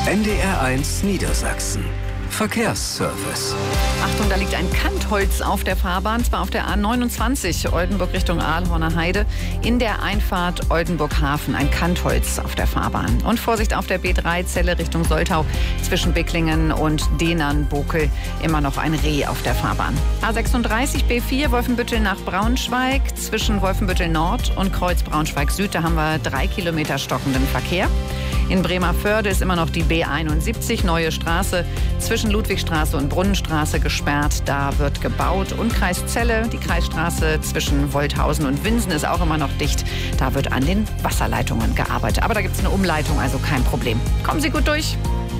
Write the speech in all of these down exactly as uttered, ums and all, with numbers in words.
N D R eins Niedersachsen. Verkehrsservice. Achtung, da liegt ein Kantholz auf der Fahrbahn, zwar auf der A neunundzwanzig, Oldenburg Richtung Aalhorner Heide, in der Einfahrt Oldenburg-Hafen, ein Kantholz auf der Fahrbahn. Und Vorsicht auf der B drei, Celle Richtung Soltau, zwischen Bicklingen und Dehnern-Bokel, immer noch ein Reh auf der Fahrbahn. A sechsunddreißig, B vier, Wolfenbüttel nach Braunschweig, zwischen Wolfenbüttel Nord und Kreuz Braunschweig Süd, da haben wir drei Kilometer stockenden Verkehr. In Bremervörde ist immer noch die B einundsiebzig, neue Straße, zwischen Ludwigstraße und Brunnenstraße gesperrt. Da wird gebaut. Und Kreis Celle, die Kreisstraße zwischen Wolthausen und Winsen ist auch immer noch dicht. Da wird an den Wasserleitungen gearbeitet. Aber da gibt es eine Umleitung, also kein Problem. Kommen Sie gut durch.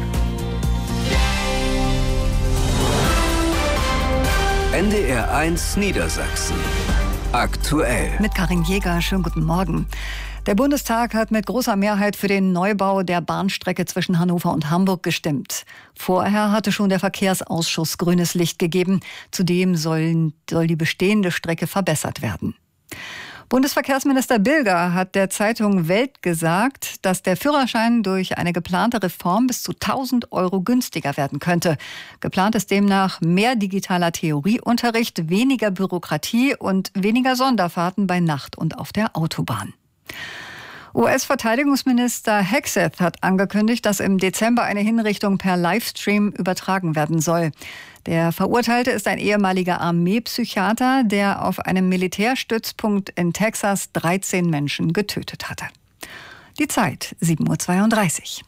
N D R eins Niedersachsen. Aktuell. Mit Karin Jäger, schönen guten Morgen. Der Bundestag hat mit großer Mehrheit für den Neubau der Bahnstrecke zwischen Hannover und Hamburg gestimmt. Vorher hatte schon der Verkehrsausschuss grünes Licht gegeben. Zudem sollen, soll die bestehende Strecke verbessert werden. Bundesverkehrsminister Bilger hat der Zeitung Welt gesagt, dass der Führerschein durch eine geplante Reform bis zu tausend Euro günstiger werden könnte. Geplant ist demnach mehr digitaler Theorieunterricht, weniger Bürokratie und weniger Sonderfahrten bei Nacht und auf der Autobahn. U S-Verteidigungsminister Hegseth hat angekündigt, dass im Dezember eine Hinrichtung per Livestream übertragen werden soll. Der Verurteilte ist ein ehemaliger Armeepsychiater, der auf einem Militärstützpunkt in Texas dreizehn Menschen getötet hatte. Die Zeit, sieben Uhr zweiunddreißig.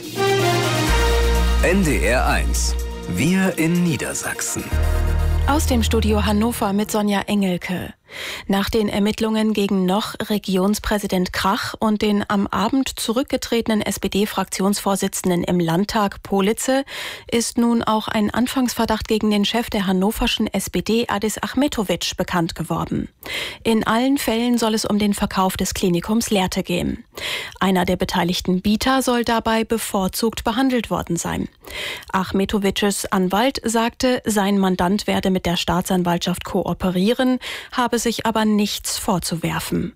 N D R eins. Wir in Niedersachsen. Aus dem Studio Hannover mit Sonja Engelke. Nach den Ermittlungen gegen noch Regionspräsident Krach und den am Abend zurückgetretenen S P D-Fraktionsvorsitzenden im Landtag Politze ist nun auch ein Anfangsverdacht gegen den Chef der hannoverschen S P D, Adis Achmetovic, bekannt geworden. In allen Fällen soll es um den Verkauf des Klinikums Lehrte gehen. Einer der beteiligten Bieter soll dabei bevorzugt behandelt worden sein. Achmetovics Anwalt sagte, sein Mandant werde mit der Staatsanwaltschaft kooperieren, habe sich aber nichts vorzuwerfen.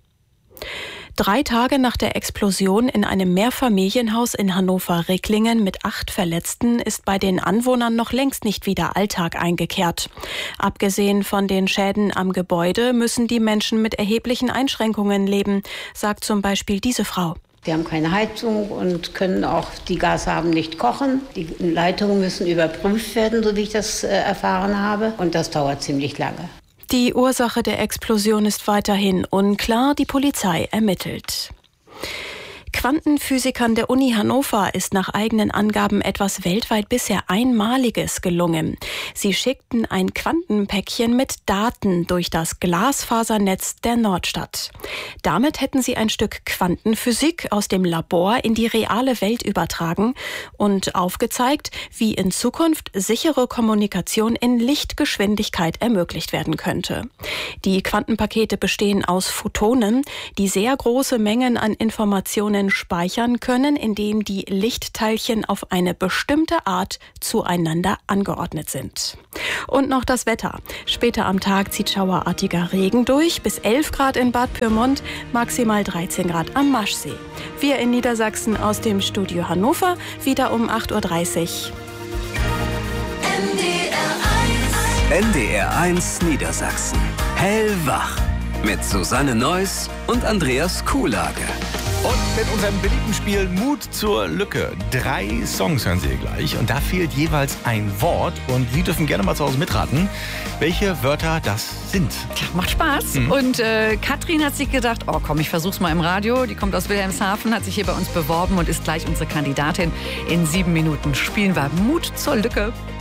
Drei Tage nach der Explosion in einem Mehrfamilienhaus in Hannover-Ricklingen mit acht Verletzten ist bei den Anwohnern noch längst nicht wieder Alltag eingekehrt. Abgesehen von den Schäden am Gebäude müssen die Menschen mit erheblichen Einschränkungen leben, sagt zum Beispiel diese Frau. Wir haben keine Heizung und können auch, die Gas haben, nicht kochen. Die Leitungen müssen überprüft werden, so wie ich das äh, erfahren habe. Und das dauert ziemlich lange. Die Ursache der Explosion ist weiterhin unklar. Die Polizei ermittelt. Quantenphysikern der Uni Hannover ist nach eigenen Angaben etwas weltweit bisher Einmaliges gelungen. Sie schickten ein Quantenpäckchen mit Daten durch das Glasfasernetz der Nordstadt. Damit hätten sie ein Stück Quantenphysik aus dem Labor in die reale Welt übertragen und aufgezeigt, wie in Zukunft sichere Kommunikation in Lichtgeschwindigkeit ermöglicht werden könnte. Die Quantenpakete bestehen aus Photonen, die sehr große Mengen an Informationen speichern können, indem die Lichtteilchen auf eine bestimmte Art zueinander angeordnet sind. Und noch das Wetter. Später am Tag zieht schauerartiger Regen durch, bis elf Grad in Bad Pyrmont, maximal dreizehn Grad am Maschsee. Wir in Niedersachsen aus dem Studio Hannover, wieder um acht Uhr dreißig. N D R eins Niedersachsen. Hellwach. Mit Susanne Neuss und Andreas Kuhlage. Und mit unserem beliebten Spiel Mut zur Lücke. Drei Songs hören Sie hier gleich. Und da fehlt jeweils ein Wort. Und Sie dürfen gerne mal zu Hause mitraten, welche Wörter das sind. Ja, macht Spaß. Mhm. Und äh, Katrin hat sich gedacht, oh komm, ich versuch's mal im Radio. Die kommt aus Wilhelmshaven, hat sich hier bei uns beworben und ist gleich unsere Kandidatin. In sieben Minuten spielen wir Mut zur Lücke.